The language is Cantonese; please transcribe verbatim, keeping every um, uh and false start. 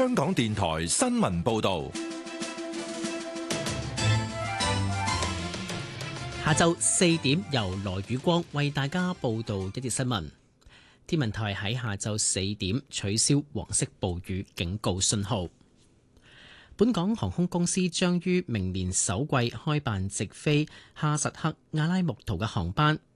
香港電台新聞報道。 下晝四點由羅宇光為大家報道一節新聞。天文台喺下晝四點取消黃色暴雨警告信號。本港航空公司將於明年首季開辦直飛哈薩克阿拉木圖嘅航班，